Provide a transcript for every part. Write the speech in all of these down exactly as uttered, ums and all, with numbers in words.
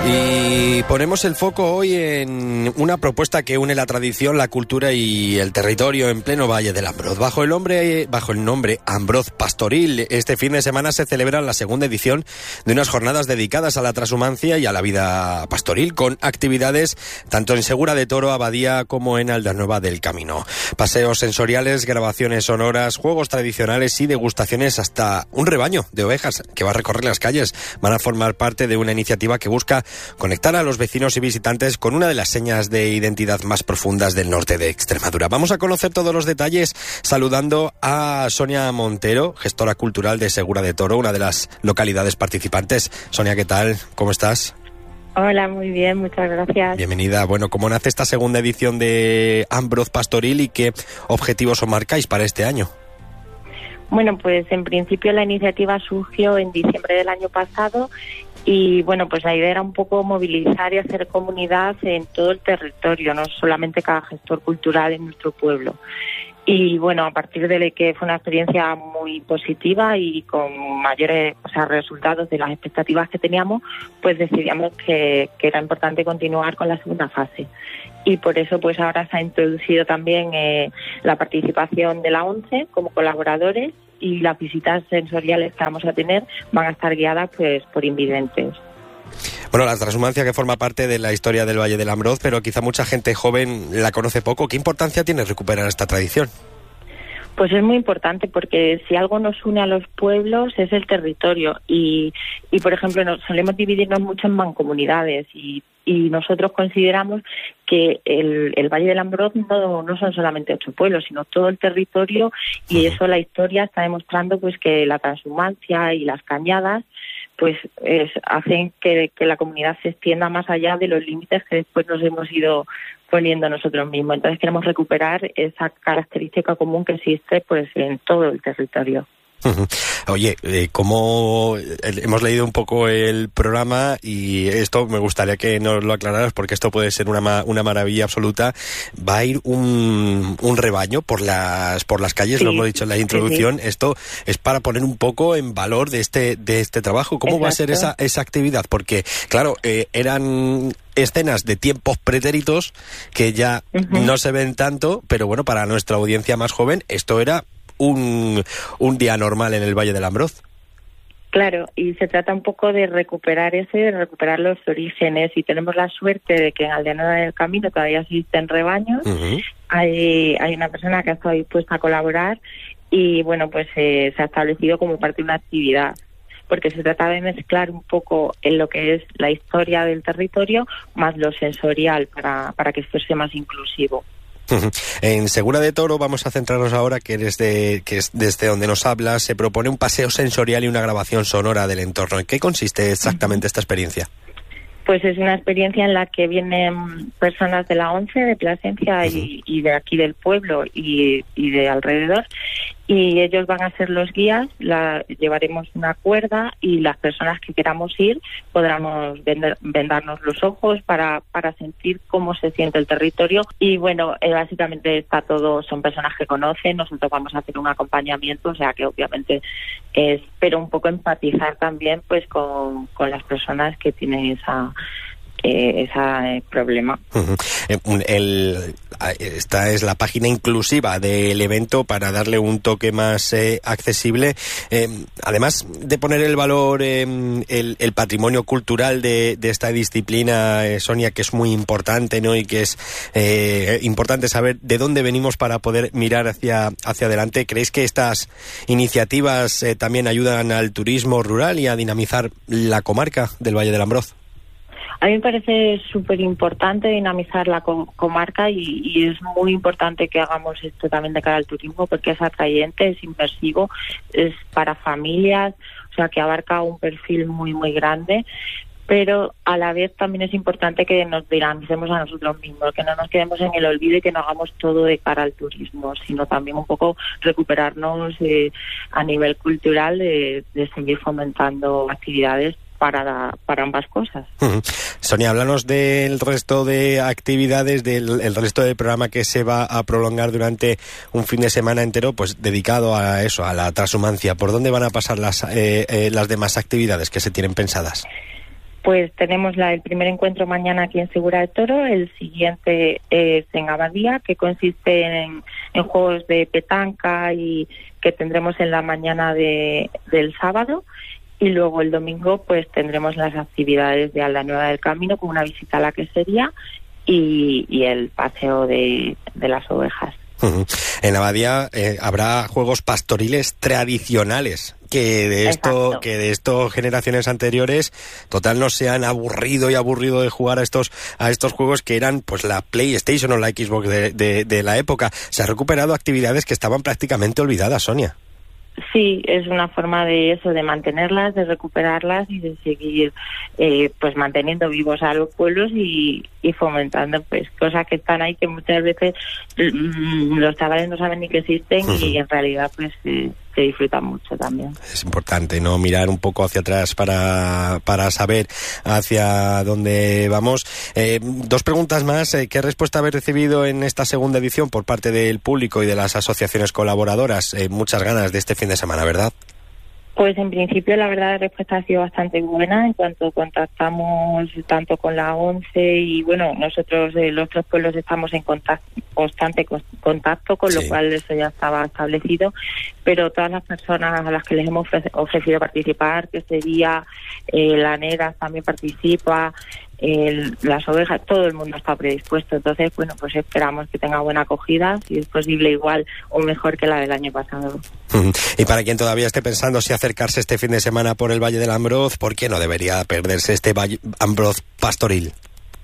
Y ponemos el foco hoy en una propuesta que une la tradición, la cultura y el territorio en pleno Valle del Ambroz. Bajo el nombre, bajo el nombre Ambroz Pastoril, este fin de semana se celebra la segunda edición de unas jornadas dedicadas a la transhumancia y a la vida pastoril, con actividades tanto en Segura de Toro, Abadía, como en Aldanueva del Camino. Paseos sensoriales, grabaciones sonoras, juegos tradicionales y degustaciones, hasta un rebaño de ovejas que va a recorrer las calles. Van a formar parte de una iniciativa que busca conectar a los vecinos y visitantes con una de las señas de identidad más profundas del norte de Extremadura. Vamos a conocer todos los detalles saludando a Sonia Montero, gestora cultural de Segura de Toro, una de las localidades participantes. Sonia, ¿qué tal? ¿Cómo estás? Hola, muy bien, muchas gracias. Bienvenida. Bueno, ¿cómo nace esta segunda edición de Ambroz Pastoril y qué objetivos os marcáis para este año? Bueno, pues en principio la iniciativa surgió en diciembre del año pasado. Y bueno, pues la idea era un poco movilizar y hacer comunidad en todo el territorio, no solamente cada gestor cultural en nuestro pueblo. Y bueno, a partir de que fue una experiencia muy positiva y con mayores, o sea, resultados de las expectativas que teníamos, pues decidimos que, que era importante continuar con la segunda fase. Y por eso pues ahora se ha introducido también eh, la participación de la ONCE como colaboradores, y las visitas sensoriales que vamos a tener van a estar guiadas pues por invidentes. Bueno, la transhumancia que forma parte de la historia del Valle del Ambroz, pero quizá mucha gente joven la conoce poco. ¿Qué importancia tiene recuperar esta tradición? Pues es muy importante, porque si algo nos une a los pueblos es el territorio y, y por ejemplo, nos solemos dividirnos mucho en mancomunidades y, y nosotros consideramos que el, el Valle del Ambroz no, no son solamente ocho pueblos, sino todo el territorio, y eso la historia está demostrando pues que la transhumancia y las cañadas pues es, hacen que, que la comunidad se extienda más allá de los límites que después nos hemos ido poniendo nosotros mismos. Entonces queremos recuperar esa característica común que existe pues en todo el territorio. Oye, eh, como hemos leído un poco el programa, y esto me gustaría que nos lo aclararas, porque esto puede ser una ma- una maravilla absoluta. Va a ir un, un rebaño por las por las calles, sí, lo hemos dicho en la introducción. Sí, sí. Esto es para poner un poco en valor de este de este trabajo. ¿Cómo Exacto. va a ser esa esa actividad? Porque claro, eh, eran escenas de tiempos pretéritos que ya uh-huh. no se ven tanto, pero bueno, para nuestra audiencia más joven esto era Un, un día normal en el Valle del Ambroz. Claro, y se trata un poco de recuperar eso y de recuperar los orígenes, y tenemos la suerte de que en Aldanueva del Camino todavía existen rebaños. Uh-huh. hay, hay una persona que ha estado dispuesta a colaborar y bueno, pues eh, se ha establecido como parte de una actividad, porque se trata de mezclar un poco en lo que es la historia del territorio más lo sensorial para, para que esto sea más inclusivo. En Segura de Toro vamos a centrarnos ahora, que eres de, que es desde donde nos hablas. Se propone un paseo sensorial y una grabación sonora del entorno. ¿En qué consiste exactamente esta experiencia? Pues es una experiencia en la que vienen personas de la ONCE, de Plasencia y, y de aquí del pueblo y, y de alrededor, y ellos van a ser los guías. La, llevaremos una cuerda y las personas que queramos ir podremos vender, vendarnos los ojos para, para sentir cómo se siente el territorio. Y bueno, eh, básicamente está todo, son personas que conocen, nosotros vamos a hacer un acompañamiento, o sea que obviamente es, pero un poco empatizar también pues con, con las personas que tienen esa Eh, ese eh, problema. Uh-huh. El, esta es la página inclusiva del evento para darle un toque más eh, accesible, eh, además de poner el valor, eh, el, el patrimonio cultural de, de esta disciplina, eh, Sonia, que es muy importante, ¿no? Y que es eh, importante saber de dónde venimos para poder mirar hacia, hacia adelante. ¿Creéis que estas iniciativas eh, también ayudan al turismo rural y a dinamizar la comarca del Valle del Ambroz? A mí me parece súper importante dinamizar la com- comarca y, y es muy importante que hagamos esto también de cara al turismo, porque es atrayente, es inmersivo, es para familias, o sea que abarca un perfil muy muy grande, pero a la vez también es importante que nos dinamicemos a nosotros mismos, que no nos quedemos en el olvido y que no hagamos todo de cara al turismo, sino también un poco recuperarnos eh, a nivel cultural, de, de seguir fomentando actividades para, para ambas cosas. Uh-huh. Sonia, háblanos del resto de actividades, del el resto del programa que se va a prolongar durante un fin de semana entero, pues dedicado a eso, a la transhumancia. ¿Por dónde van a pasar las, eh, eh, las demás actividades que se tienen pensadas? Pues tenemos la, el primer encuentro mañana aquí en Segura de Toro, el siguiente es en Abadía, que consiste en, en juegos de petanca y que tendremos en la mañana de, del sábado, y luego el domingo pues tendremos las actividades de Alda Nueva del Camino, con una visita a la quesería y, y el paseo de, de las ovejas. Uh-huh. En Abadía eh, habrá juegos pastoriles tradicionales que de esto Exacto. que de esto generaciones anteriores total no se han aburrido y aburrido de jugar a estos a estos juegos que eran pues la PlayStation o la Xbox de, de, de la época. Se han recuperado actividades que estaban prácticamente olvidadas, Sonia. Sí, es una forma de eso, de mantenerlas, de recuperarlas y de seguir eh, pues manteniendo vivos a los pueblos y, y fomentando pues cosas que están ahí que muchas veces mm, los chavales no saben ni que existen. Uh-huh. Y en realidad pues eh, se disfrutan mucho también. Es importante, ¿no?, mirar un poco hacia atrás para, para saber hacia dónde vamos. Eh, dos preguntas más. Eh, ¿Qué respuesta habéis recibido en esta segunda edición por parte del público y de las asociaciones colaboradoras? Eh, muchas ganas de este fin de semana, ¿verdad? Pues en principio la verdad la respuesta ha sido bastante buena en cuanto contactamos tanto con la ONCE y bueno, nosotros eh, los tres pueblos estamos en contacto, constante contacto, con lo sí. cual eso ya estaba establecido, pero todas las personas a las que les hemos ofrecido participar, que sería eh, la Neras también participa, El, las ovejas, todo el mundo está predispuesto. Entonces, bueno, pues esperamos que tenga buena acogida, si es posible igual o mejor que la del año pasado. Y para quien todavía esté pensando si acercarse este fin de semana por el Valle del Ambroz, ¿por qué no debería perderse este Valle Ambroz pastoril?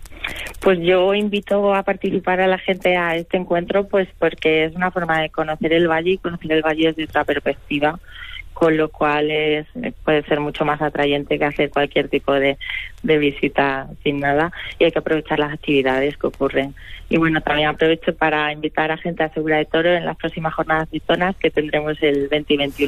Pues yo invito a participar a la gente a este encuentro, pues porque es una forma de conocer el valle y conocer el valle desde otra perspectiva, con lo cual es, puede ser mucho más atrayente que hacer cualquier tipo de, de visita sin nada, y hay que aprovechar las actividades que ocurren. Y bueno, también aprovecho para invitar a gente a Segura de Toro en las próximas jornadas de zonas que tendremos el veinte y veintiuno